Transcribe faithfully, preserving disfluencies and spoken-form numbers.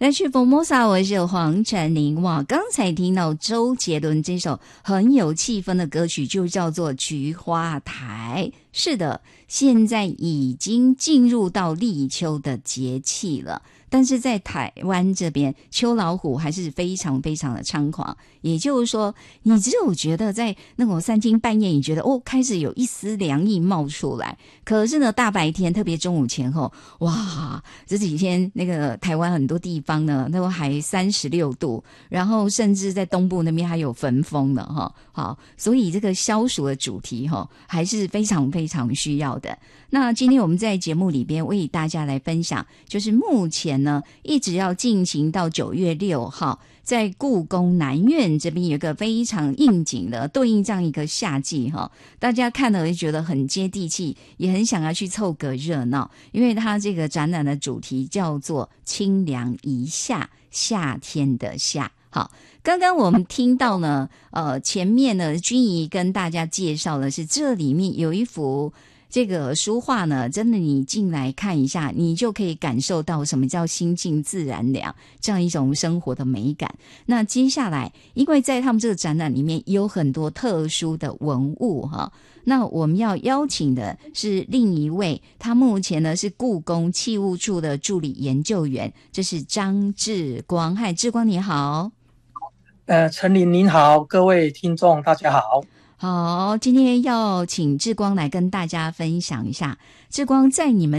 来去 Formosa， 我是黄晨林。哇，刚才听到周杰伦这首很有气氛的歌曲，就叫做《菊花台》。是的，现在已经进入到立秋的节气了。但是在台湾这边，秋老虎还是非常非常的猖狂。也就是说，你只有觉得在那种三更半夜，你觉得哦，开始有一丝凉意冒出来。可是呢，大白天，特别中午前后，哇，这几天那个台湾很多地方呢，都还三十六度，然后甚至在东部那边还有焚风呢，哈。好，所以这个消暑的主题哈，还是非常非常需要的。那今天我们在节目里边为大家来分享，就是目前呢一直要进行到九月六号，在故宫南院这边有一个非常应景的对应这样一个夏季哈，大家看了就觉得很接地气，也很想要去凑个热闹，因为它这个展览的主题叫做清凉一夏，夏天的夏。好，刚刚我们听到呢，呃，前面呢，君怡跟大家介绍的是这里面有一幅这个书画呢，真的你进来看一下，你就可以感受到什么叫心静自然凉这样一种生活的美感。那接下来，因为在他们这个展览里面有很多特殊的文物哈，那我们要邀请的是另一位，他目前呢是故宫器物处的助理研究员，这是张志光。嗨，志光你好。 呃，陈琳您好，各位听众大家好。 好，今天要请志光来跟大家分享一下，志光在你们